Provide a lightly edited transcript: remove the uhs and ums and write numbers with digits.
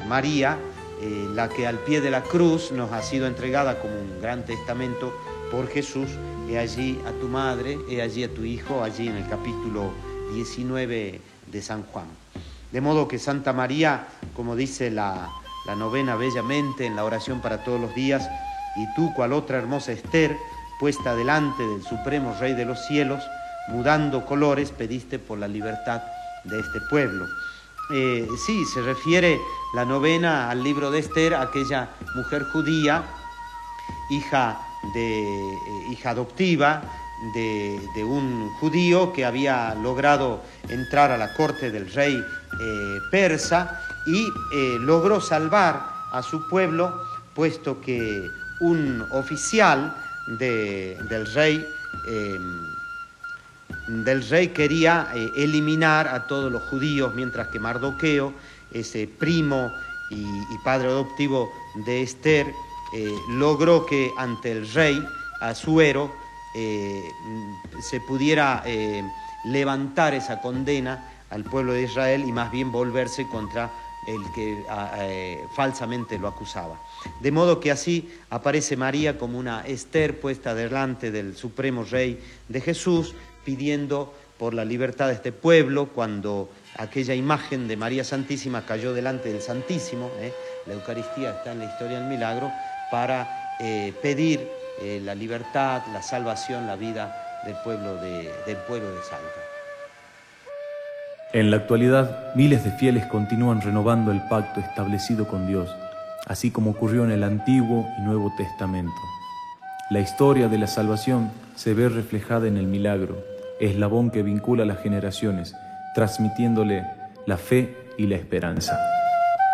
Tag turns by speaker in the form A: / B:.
A: María, la que al pie de la cruz nos ha sido entregada como un gran testamento por Jesús. He allí a tu madre, he allí a tu hijo, allí en el capítulo 19 de San Juan. De modo que Santa María, como dice la novena bellamente en la oración para todos los días, y tú, cual otra hermosa Ester, puesta delante del supremo Rey de los cielos, mudando colores, pediste por la libertad de este pueblo. Sí, se refiere la novena al libro de Ester, aquella mujer judía, hija adoptiva de un judío que había logrado entrar a la corte del rey persa y logró salvar a su pueblo, puesto que un oficial del rey quería eliminar a todos los judíos, mientras que Mardoqueo, ese primo y padre adoptivo de Ester, logró que ante el rey Asuero se pudiera levantar esa condena al pueblo de Israel y más bien volverse contra el que falsamente lo acusaba. De modo que así aparece María como una Ester puesta delante del supremo Rey de Jesús, pidiendo por la libertad de este pueblo. Cuando aquella imagen de María Santísima cayó delante del Santísimo, la Eucaristía está en la historia del milagro, para pedir la libertad, la salvación, la vida del pueblo de Salta.
B: En la actualidad, miles de fieles continúan renovando el pacto establecido con Dios, así como ocurrió en el Antiguo y Nuevo Testamento. La historia de la salvación se ve reflejada en el milagro, eslabón que vincula a las generaciones, transmitiéndole la fe y la esperanza.